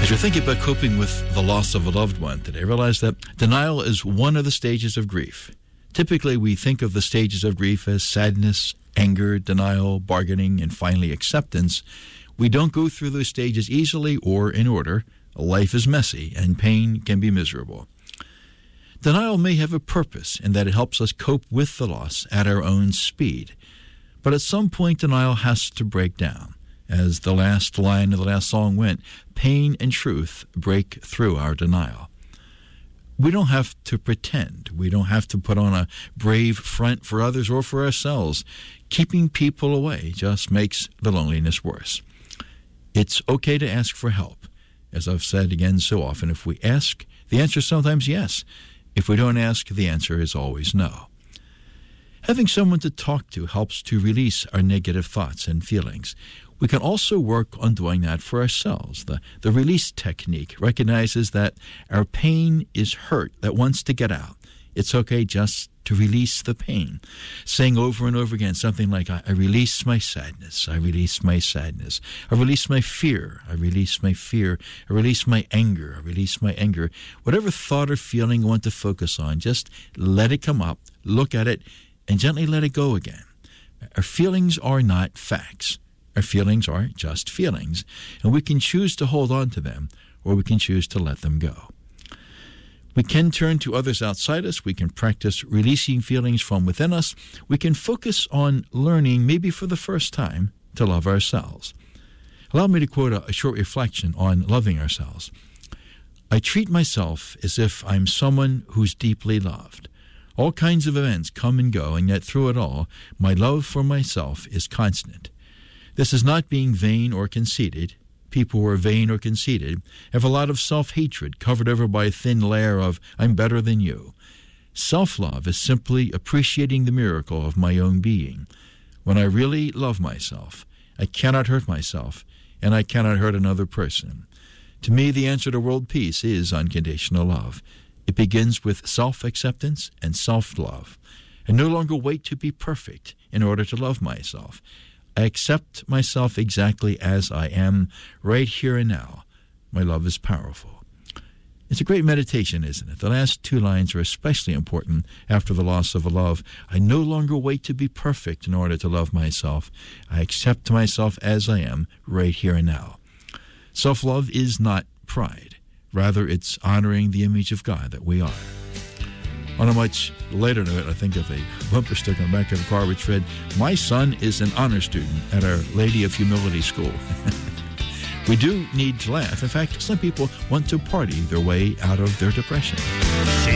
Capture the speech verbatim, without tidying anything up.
As you're thinking about coping with the loss of a loved one today, realize that denial is one of the stages of grief. Typically, we think of the stages of grief as sadness, anger, denial, bargaining, and finally acceptance. We don't go through those stages easily or in order. Life is messy, and pain can be miserable. Denial may have a purpose in that it helps us cope with the loss at our own speed. But at some point, denial has to break down. As the last line of the last song went, pain and truth break through our denial. We don't have to pretend. We don't have to put on a brave front for others or for ourselves. Keeping people away just makes the loneliness worse. It's okay to ask for help. As I've said again so often, if we ask, the answer is sometimes yes. If we don't ask, the answer is always no. Having someone to talk to helps to release our negative thoughts and feelings. We can also work on doing that for ourselves. The, the release technique recognizes that our pain is hurt that wants to get out. It's okay just to release the pain. Saying over and over again something like, I, I release my sadness, I release my sadness. I release my fear, I release my fear. I release my anger, I release my anger. Whatever thought or feeling you want to focus on, just let it come up, look at it, and gently let it go again. Our feelings are not facts. Our feelings are just feelings, and we can choose to hold on to them, or we can choose to let them go. We can turn to others outside us. We can practice releasing feelings from within us. We can focus on learning, maybe for the first time, to love ourselves. Allow me to quote a, a short reflection on loving ourselves. I treat myself as if I'm someone who's deeply loved. All kinds of events come and go, and yet through it all, my love for myself is constant. This is not being vain or conceited. People who are vain or conceited have a lot of self-hatred covered over by a thin layer of, I'm better than you. Self-love is simply appreciating the miracle of my own being. When I really love myself, I cannot hurt myself, and I cannot hurt another person. To me, the answer to world peace is unconditional love. It begins with self-acceptance and self-love. I no longer wait to be perfect in order to love myself. I accept myself exactly as I am, right here and now. My love is powerful. It's a great meditation, isn't it? The last two lines are especially important after the loss of a love. I no longer wait to be perfect in order to love myself. I accept myself as I am, right here and now. Self-love is not pride. Rather, it's honoring the image of God that we are. On a much later note, I think of a bumper sticker on the back of a car which read, my son is an honor student at Our Lady of Humility School. We do need to laugh. In fact, some people want to party their way out of their depression.